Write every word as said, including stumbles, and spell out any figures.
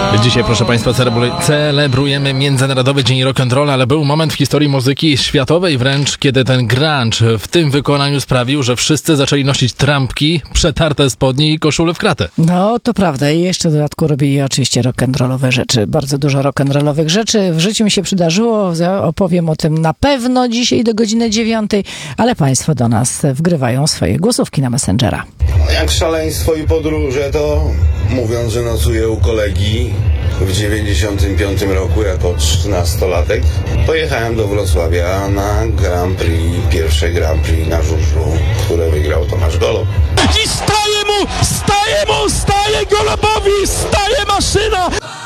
Dzisiaj, proszę Państwa, celebrujemy Międzynarodowy Dzień Rock'n'Rolla, ale był moment w historii muzyki światowej wręcz, kiedy ten grunge w tym wykonaniu sprawił, że wszyscy zaczęli nosić trampki, przetarte spodnie i koszule w kratę. No, to prawda. I jeszcze w dodatku robili oczywiście rock'n'rollowe rzeczy. Bardzo dużo rock'n'rollowych rzeczy w życiu mi się przydarzyło. Opowiem o tym na pewno dzisiaj do godziny dziewiątej, ale Państwo do nas wgrywają swoje głosówki na Messengera. Jak szaleństwo i podróże, to mówiąc, że nocuję u kolegi w dziewięćdziesiątym piątym roku jako trzynastolatek, pojechałem do Wrocławia na Grand Prix, pierwsze Grand Prix na żużlu, które wygrał Tomasz Golob. I staje mu, staje mu, staje Golobowi, staje maszyna!